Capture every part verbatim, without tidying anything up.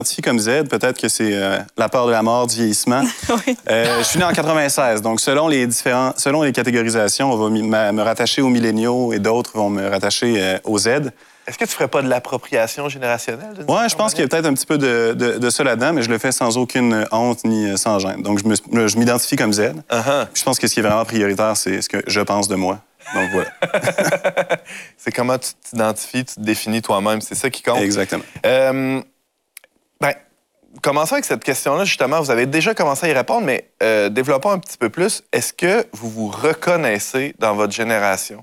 m'identifie comme Z, peut-être que c'est euh, la peur de la mort, du vieillissement. Oui. euh, je suis né en quatre-vingt-seize, donc selon les différents, selon les catégorisations, on va me rattacher aux milléniaux et d'autres vont me rattacher euh, aux Z. Est-ce que tu ferais pas de l'appropriation générationnelle? Oui, je pense qu'il y a peut-être un petit peu de, de, de ça là-dedans, mais je le fais sans aucune honte ni sans gêne. Donc, je m'identifie comme Z. Uh-huh. Je pense que ce qui est vraiment prioritaire, c'est ce que je pense de moi. Donc, voilà. C'est comment tu t'identifies, tu te définis toi-même. C'est ça qui compte. Exactement. Euh, ben, commençons avec cette question-là, justement. Vous avez déjà commencé à y répondre, mais euh, développons un petit peu plus. Est-ce que vous vous reconnaissez dans votre génération?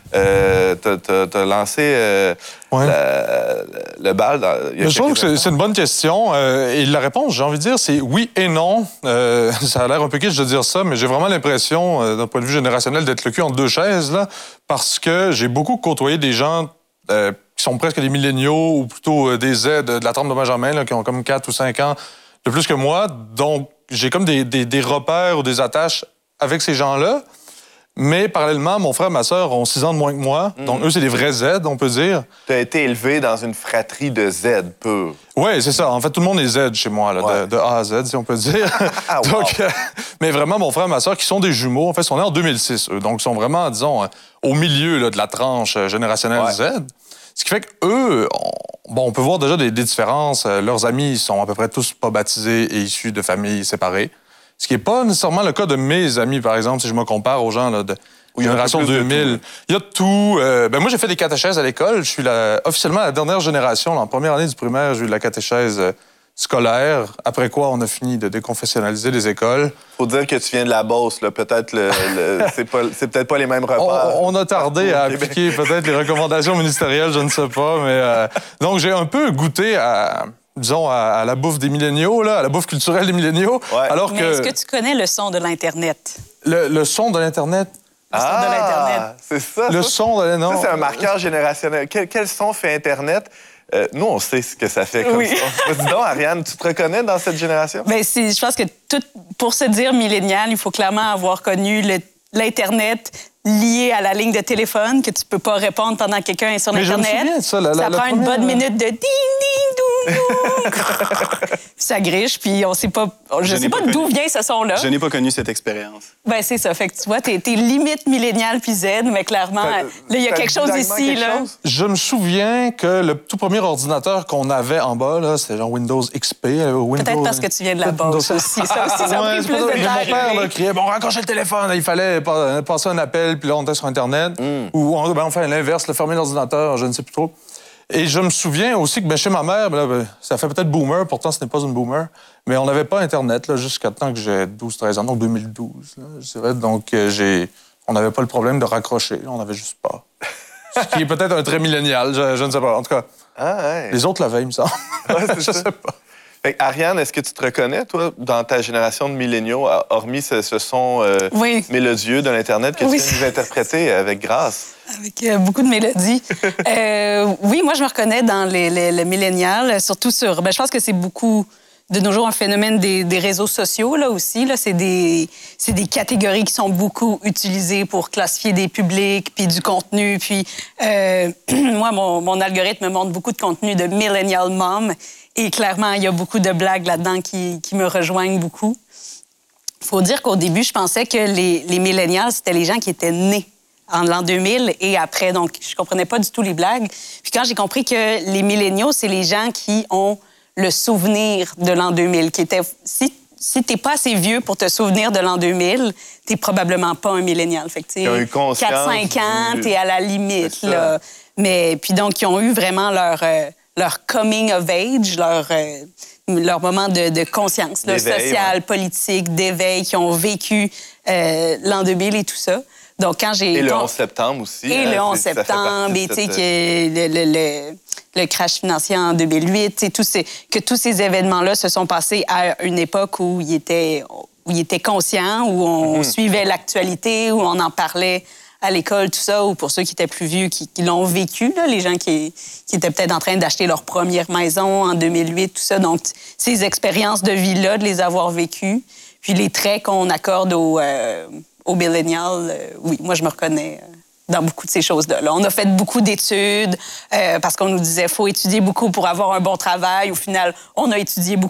Euh, t'as as lancé euh, ouais. la, le bal. Dans, il y a je trouve que c'est une bonne question. Euh, et la réponse, j'ai envie de dire, c'est oui et non. Euh, ça a l'air un peu kitsch de dire ça, mais j'ai vraiment l'impression, euh, d'un point de vue générationnel, d'être le cul entre deux chaises, là, parce que j'ai beaucoup côtoyé des gens euh, qui sont presque des milléniaux ou plutôt euh, des Z de la trempe de Benjamin, là, qui ont comme quatre ou cinq ans de plus que moi. Donc, j'ai comme des, des, des repères ou des attaches avec ces gens-là. Mais parallèlement, mon frère et ma sœur ont six ans de moins que moi. Mm. Donc, eux, c'est des vrais Z, on peut dire. Tu as été élevé dans une fratrie de Z pur. Oui, c'est ça. En fait, tout le monde est Z chez moi, là, ouais. de, de A à Z, si on peut dire. Ah, wow. Donc, euh, mais vraiment, mon frère et ma sœur, qui sont des jumeaux, en fait, sont nés en deux mille six, eux. Donc, ils sont vraiment, disons, au milieu là, de la tranche générationnelle ouais. Z. Ce qui fait qu'eux, on, bon, on peut voir déjà des, des différences. Leurs amis sont à peu près tous pas baptisés et issus de familles séparées. Ce qui n'est pas nécessairement le cas de mes amis, par exemple, si je me compare aux gens là, de génération deux mille. Il y a de tout. Euh, ben moi, j'ai fait des catéchèses à l'école. Je suis la, officiellement la dernière génération. Là, en première année du primaire, j'ai eu de la catéchèse euh, scolaire. Après quoi, on a fini de déconfessionnaliser les écoles. Faut dire que tu viens de la Beauce, là. Peut-être le, le c'est, pas, c'est peut-être pas les mêmes repères. On, on a tardé à appliquer peut-être les recommandations ministérielles, je ne sais pas. Mais euh, donc, j'ai un peu goûté à... disons, à, à la bouffe des milléniaux, là, à la bouffe culturelle des milléniaux. Ouais. Alors Mais que... est-ce que tu connais le son de l'Internet? Le, le son de l'Internet? Le son ah, de l'Internet. C'est ça. Le ça, son de l'Internet. Ça, c'est un marqueur générationnel. Quel, quel son fait Internet? Euh, nous, on sait ce que ça fait comme oui. ça. Dis donc, Ariane, tu te reconnais dans cette génération? Bien, je pense que tout, pour se dire millénial, il faut clairement avoir connu le, l'Internet lié à la ligne de téléphone, que tu peux pas répondre pendant que quelqu'un est sur Mais l'Internet. Je me souviens de ça, la, ça la, prend la une première... bonne minute de ding, ding, doum, doum. Ça griche, puis on sait pas... Je, je sais pas d'où vient ce son-là. Je n'ai pas connu cette expérience. Ben c'est ça. Fait que tu vois, t'es, t'es limite millénial puis Z, mais clairement, là, il y a quelque chose ici, quelque là. chose? Je me souviens que le tout premier ordinateur qu'on avait en bas, là, c'était genre Windows X P. Windows... Peut-être parce que tu viens de la Beauce aussi. Ça aussi, ça a pris plus de temps. Mon père là, criait, bon, raccrochez le téléphone. Il fallait passer un appel, puis là, on était sur Internet. Mm. Ou on, ben, on fait l'inverse, le fermer l'ordinateur, je ne sais plus trop. Et je me souviens aussi que ben, chez ma mère, ben, ben, ça fait peut-être boomer, pourtant ce n'est pas une boomer, mais on n'avait pas Internet là, jusqu'à temps que j'ai douze treize ans, donc deux mille douze, là, je dirais. Donc, euh, j'ai... on n'avait pas le problème de raccrocher, là, on n'avait juste pas. Ce qui est peut-être un trait millénial, je, je ne sais pas. En tout cas, ah, ouais. Les autres l'avaient, il me semble. Ouais, c'est je ça. sais pas. Fait, Ariane, est-ce que tu te reconnais, toi, dans ta génération de milléniaux, hormis ce, ce son euh, oui. mélodieux de l'Internet que oui. tu viens de nous interpréter avec grâce? Avec euh, beaucoup de mélodies. euh, oui, moi, je me reconnais dans les, les, les millénials, surtout sur... Ben, je pense que c'est beaucoup, de nos jours, un phénomène des, des réseaux sociaux, là, aussi. Là. C'est des, c'est des catégories qui sont beaucoup utilisées pour classifier des publics, puis du contenu. Puis, euh, moi, mon, mon algorithme me montre beaucoup de contenu de Millennial Mom. Et clairement, il y a beaucoup de blagues là-dedans qui, qui me rejoignent beaucoup. Il faut dire qu'au début, je pensais que les, les millénials, c'était les gens qui étaient nés en l'an deux mille et après. Donc, je comprenais pas du tout les blagues. Puis quand j'ai compris que les milléniaux, c'est les gens qui ont le souvenir de l'an deux mille, qui étaient... Si, si t'es pas assez vieux pour te souvenir de l'an deux mille, t'es probablement pas un millénial. Fait que, tu sais, quatre cinq ans, t'es à la limite, là. Mais, puis donc, ils ont eu vraiment leur... Euh, leur coming of age, leur, euh, leur moment de, de conscience là, sociale, ouais. politique, d'éveil, qui ont vécu euh, l'an deux mille et tout ça. Donc, quand j'ai... Et le onze septembre aussi. Et hein, le onze septembre, et tu sais, que le, le, le, le crash financier en deux mille huit, tous ces, que tous ces événements-là se sont passés à une époque où ils étaient, où ils étaient conscients, où on mm-hmm. suivait l'actualité, où on en parlait à l'école, tout ça, ou pour ceux qui étaient plus vieux, qui, qui l'ont vécu, là, les gens qui, qui étaient peut-être en train d'acheter leur première maison en deux mille huit, tout ça. Donc, ces expériences de vie-là, de les avoir vécues, puis les traits qu'on accorde aux, euh, aux millennials, euh, oui, moi, je me reconnais euh, dans beaucoup de ces choses-là. Là. On a fait beaucoup d'études euh, parce qu'on nous disait faut étudier beaucoup pour avoir un bon travail. Au final, on a étudié beaucoup